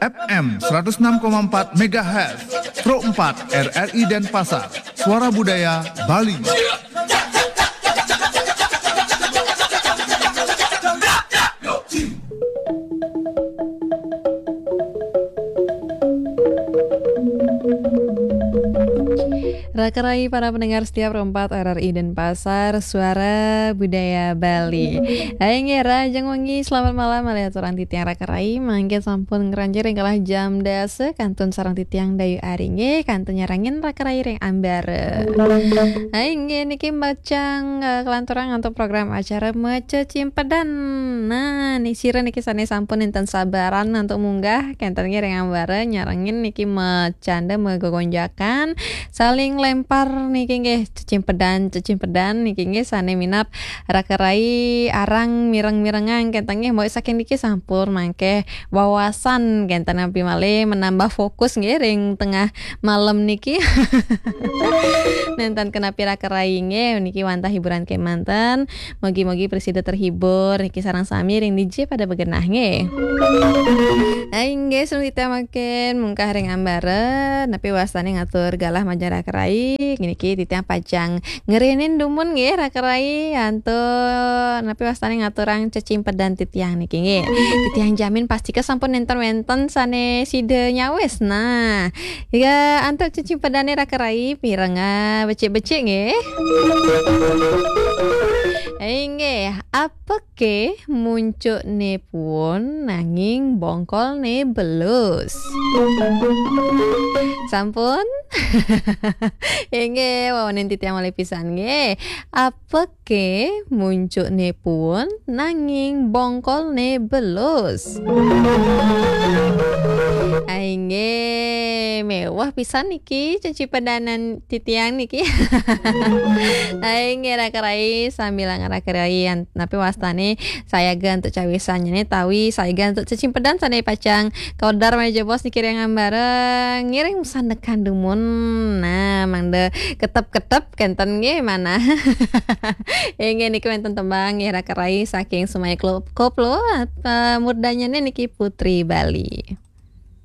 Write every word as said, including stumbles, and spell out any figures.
F M seratus enam koma empat megahertz, Pro empat R R I Denpasar, Suara Budaya Bali. Rakerai para pendengar setiap empat R R I Denpasar, Suara Budaya Bali. Hai ngera jeng wengi, selamat malam melihat orang titiang Rakerai mangke sampun ngeranjir yang kalah jam dase kantun sarang titiang dayu aringe kantun nyarangin Rakerai ring ambare. Hai nge niki bacang uh, kelanturan untuk program acara Mece Cimpedan. Nah nisira niki sane sampun enten sabaran untuk munggah kantun ring ambare nyarangin niki mecanda megogonjakan saling lempar niki nggih cicimpedan cicimpedan niki nggih sane minap Rakerai arang mireng-mirengan kenten nggih moe saking niki sampun mangke wawasan kenten abdi malih menambah fokus nggih ring tengah malam niki. Nenten kenapi Rakerai nggih niki wantah hiburan kemanten mogi-mogi presida terhibur niki sareng sami ring D J pada begenah nggih. Aing nggih sun kita makin mungkah ring ambare napi wastane ngatur galah maja Rakerai gini ki titiang pajang ngerenin dumun nggih Rakerai antun napi wastane ngaturang cecimpedan titiang niki nggih. Titiang jamin pasti sampun nenten-wenten sane side nyawes. Nah, ya antuk cecimpedane Rakerai pirenga becik-becik nggih. Nggih, apa ke muncul ne pun nanging bongkol ne belus. Sampun? Nggih, wawanen titiang malih pisan nggih. Apa ke muncul ne pun nanging bongkol ne belus. Nggih, mewah pisan niki cecipedanan titiang niki. Nggih Rakerai sambil Rakerai napi wastane saya gantuk cawisannya nih tawi saya gantuk cecimpedan sane pacang kodar meja bos dikiring ambare ngiring sandekan dumun. Nah mangde ketep-ketep kenten nggih mana. Nggih niki wonten tembang nggih Rakerai saking Sumai Klub Koplo murdanya niki Putri Bali.